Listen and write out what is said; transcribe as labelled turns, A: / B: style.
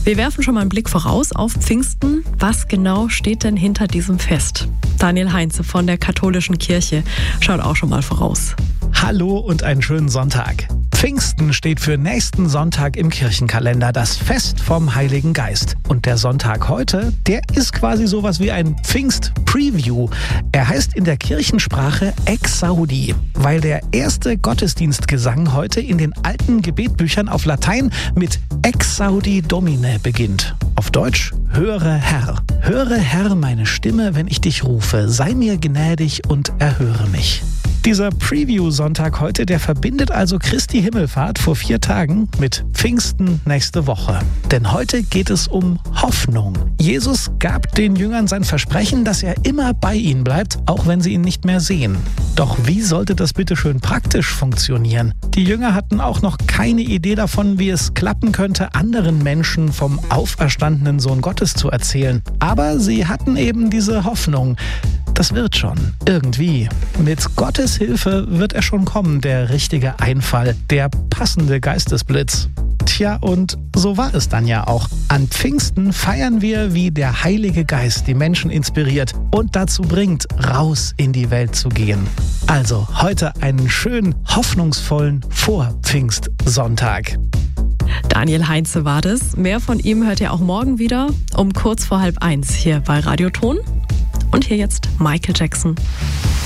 A: Wir werfen schon mal einen Blick voraus auf Pfingsten. Was genau steht denn hinter diesem Fest? Daniel Heinze von der Katholischen Kirche schaut auch schon mal voraus.
B: Hallo und einen schönen Sonntag. Pfingsten steht für nächsten Sonntag im Kirchenkalender, das Fest vom Heiligen Geist. Und der Sonntag heute, der ist quasi sowas wie ein Pfingst-Preview. Er heißt in der Kirchensprache Exaudi, weil der erste Gottesdienstgesang heute in den alten Gebetbüchern auf Latein mit Exaudi Domine beginnt. Auf Deutsch, höre Herr. Höre Herr meine Stimme, wenn ich dich rufe. Sei mir gnädig und erhöre mich. Dieser Preview-Sonntag heute, der verbindet also Christi Himmelfahrt vor 4 Tagen mit Pfingsten nächste Woche. Denn heute geht es um Hoffnung. Jesus gab den Jüngern sein Versprechen, dass er immer bei ihnen bleibt, auch wenn sie ihn nicht mehr sehen. Doch wie sollte das bitte schön praktisch funktionieren? Die Jünger hatten auch noch keine Idee davon, wie es klappen könnte, anderen Menschen vom auferstandenen Sohn Gottes zu erzählen. Aber sie hatten eben diese Hoffnung. Das wird schon. Irgendwie. Mit Gottes Hilfe wird er schon kommen, der richtige Einfall, der passende Geistesblitz. Tja, und so war es dann ja auch. An Pfingsten feiern wir, wie der Heilige Geist die Menschen inspiriert und dazu bringt, raus in die Welt zu gehen. Also heute einen schönen, hoffnungsvollen Vor-Pfingstsonntag.
A: Daniel Heinze war das. Mehr von ihm hört ihr auch morgen wieder um kurz vor 12:30 hier bei Radio Ton. Und hier jetzt Michael Jackson.